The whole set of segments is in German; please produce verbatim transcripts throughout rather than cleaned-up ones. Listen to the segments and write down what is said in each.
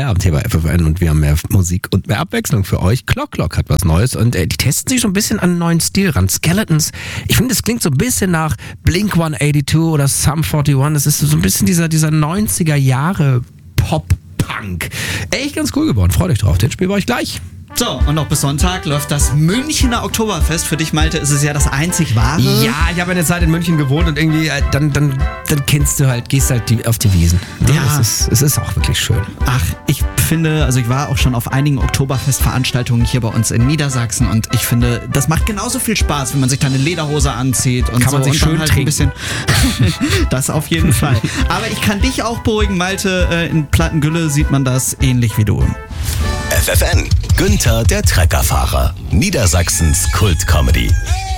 Feierabend hier bei F F N und wir haben mehr Musik und mehr Abwechslung für euch. Clock Clock hat was Neues und äh, die testen sich so ein bisschen an einen neuen Stil ran. Skeletons, ich finde, das klingt so ein bisschen nach Blink hundertachtzig oder Sum einundvierzig. Das ist so ein bisschen dieser, dieser neunziger Jahre Pop-Punk. Echt ganz cool geworden. Freut euch drauf, den spielen wir euch gleich. So, und noch bis Sonntag läuft das Münchner Oktoberfest. Für dich, Malte, ist es ja das einzig wahre. Ja, ich habe eine Zeit in München gewohnt und irgendwie, äh, dann, dann, dann kennst du halt, gehst halt die, auf die Wiesen. Ja, ja. Es ist, es ist auch wirklich schön. Ach, ich finde, also ich war auch schon auf einigen Oktoberfestveranstaltungen hier bei uns in Niedersachsen und ich finde, das macht genauso viel Spaß, wenn man sich da eine Lederhose anzieht und kann so. Man sich und schön dann halt trinken. Ein bisschen das auf jeden Fall. Aber ich kann dich auch beruhigen, Malte, in Plattengülle sieht man das ähnlich wie du. F F N, Günther der Treckerfahrer, Niedersachsens Kult-Comedy.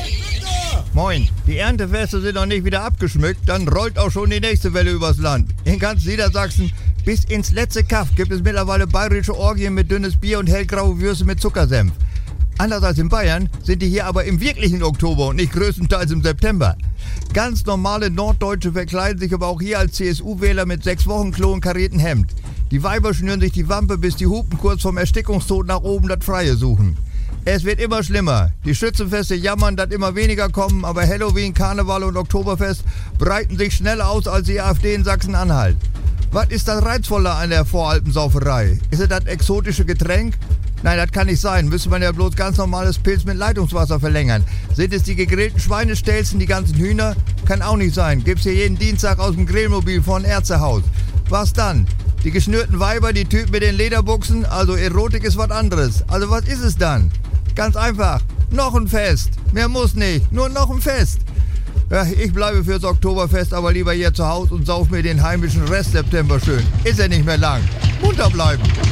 Moin, die Erntefeste sind noch nicht wieder abgeschmückt, dann rollt auch schon die nächste Welle übers Land. In ganz Niedersachsen bis ins letzte Kaff gibt es mittlerweile bayerische Orgien mit dünnes Bier und hellgraue Würste mit Zuckersenf. Anders als in Bayern sind die hier aber im wirklichen Oktober und nicht größtenteils im September. Ganz normale Norddeutsche verkleiden sich aber auch hier als C S U-Wähler mit sechs Wochen Klo und karierten Hemd. Die Weiber schnüren sich die Wampe, bis die Hupen kurz vom Erstickungstod nach oben das Freie suchen. Es wird immer schlimmer. Die Schützenfeste jammern, dass immer weniger kommen, aber Halloween, Karneval und Oktoberfest breiten sich schneller aus als die AfD in Sachsen-Anhalt. Was ist das Reizvolle an der Voralpensauferei? Ist es das exotische Getränk? Nein, das kann nicht sein. Müsste man ja bloß ganz normales Pilz mit Leitungswasser verlängern. Sind es die gegrillten Schweinestelzen, die ganzen Hühner? Kann auch nicht sein. Gibt's hier jeden Dienstag aus dem Grillmobil von Ärztehaus. Was dann? Die geschnürten Weiber, die Typen mit den Lederbuchsen? Also Erotik ist was anderes. Also was ist es dann? Ganz einfach. Noch ein Fest. Mehr muss nicht. Nur noch ein Fest. Ja, ich bleibe fürs Oktoberfest aber lieber hier zu Hause und sauf mir den heimischen Rest September schön. Ist ja nicht mehr lang. Munter bleiben.